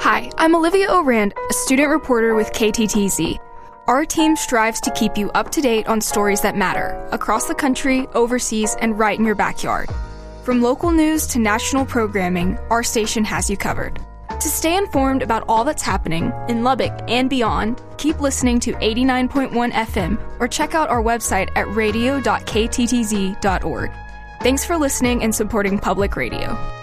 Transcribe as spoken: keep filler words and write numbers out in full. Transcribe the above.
Hi, I'm Olivia Orand, a student reporter with K T T Z. Our team strives to keep you up to date on stories that matter across the country, overseas, and right in your backyard. From local news to national programming, our station has you covered. To stay informed about all that's happening in Lubbock and beyond, keep listening to eighty-nine point one F M or check out our website at radio dot k t t z dot org. Thanks for listening and supporting public radio.